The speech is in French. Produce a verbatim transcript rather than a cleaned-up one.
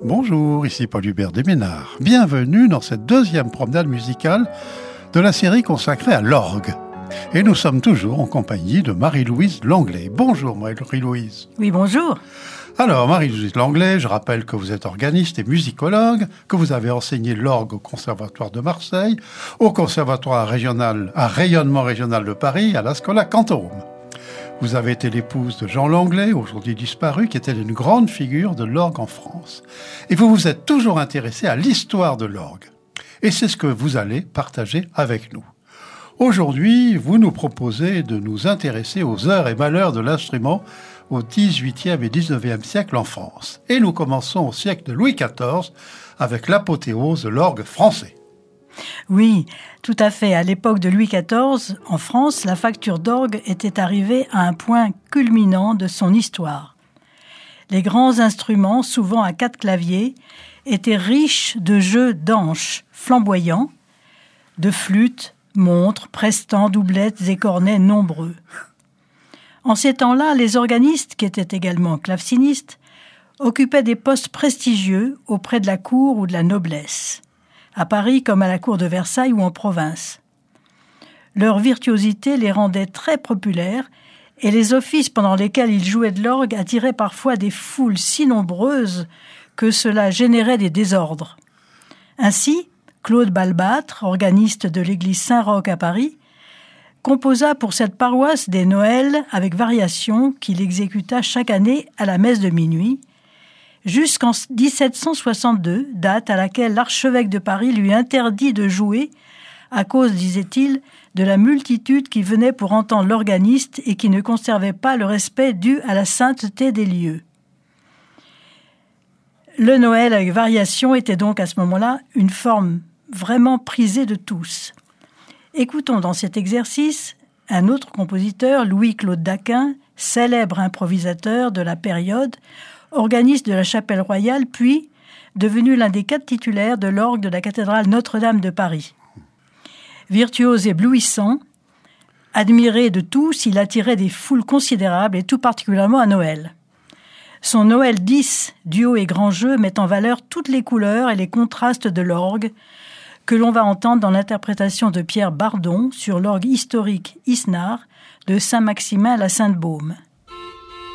Bonjour, ici Paul-Hubert Desménards. Bienvenue dans cette deuxième promenade musicale de la série consacrée à l'orgue. Et nous sommes toujours en compagnie de Marie-Louise Langlais. Bonjour Marie-Louise. Oui, bonjour. Alors Marie-Louise Langlais, je rappelle que vous êtes organiste et musicologue, que vous avez enseigné l'orgue au Conservatoire de Marseille, au Conservatoire régional, à rayonnement régional de Paris, à la Schola Cantorum. Vous avez été l'épouse de Jean Langlais, aujourd'hui disparu, qui était une grande figure de l'orgue en France. Et vous vous êtes toujours intéressé à l'histoire de l'orgue. Et c'est ce que vous allez partager avec nous. Aujourd'hui, vous nous proposez de nous intéresser aux heures et malheurs de l'instrument au dix-huitième et dix-neuvième siècle en France. Et nous commençons au siècle de Louis quatorze avec l'apothéose de l'orgue français. Oui, tout à fait. À l'époque de Louis quatorze, en France, la facture d'orgue était arrivée à un point culminant de son histoire. Les grands instruments, souvent à quatre claviers, étaient riches de jeux d'anches flamboyants, de flûtes, montres, prestants, doublettes et cornets nombreux. En ces temps-là, les organistes, qui étaient également clavecinistes, occupaient des postes prestigieux auprès de la cour ou de la noblesse, à Paris comme à la cour de Versailles ou en province. Leur virtuosité les rendait très populaires et les offices pendant lesquels ils jouaient de l'orgue attiraient parfois des foules si nombreuses que cela générait des désordres. Ainsi, Claude Balbâtre, organiste de l'église Saint-Roch à Paris, composa pour cette paroisse des Noëls avec variations qu'il exécuta chaque année à la messe de minuit, jusqu'en dix-sept cent soixante-deux, date à laquelle l'archevêque de Paris lui interdit de jouer à cause, disait-il, de la multitude qui venait pour entendre l'organiste et qui ne conservait pas le respect dû à la sainteté des lieux. Le Noël avec variation était donc à ce moment-là une forme vraiment prisée de tous. Écoutons dans cet exercice un autre compositeur, Louis-Claude Daquin, célèbre improvisateur de la période, organiste de la Chapelle Royale, puis devenu l'un des quatre titulaires de l'orgue de la cathédrale Notre-Dame de Paris. Virtuose éblouissant, admiré de tous, il attirait des foules considérables et tout particulièrement à Noël. Son Noël dix, duo et grand jeu, met en valeur toutes les couleurs et les contrastes de l'orgue que l'on va entendre dans l'interprétation de Pierre Bardon sur l'orgue historique Isnard de Saint-Maximin à la Sainte-Baume.